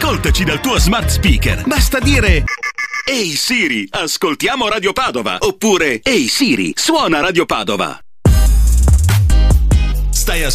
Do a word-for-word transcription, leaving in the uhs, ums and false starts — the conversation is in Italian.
Ascoltaci dal tuo smart speaker. Basta dire: ehi Siri, ascoltiamo Radio Padova. Oppure: ehi Siri, suona Radio Padova. Stai ascoltando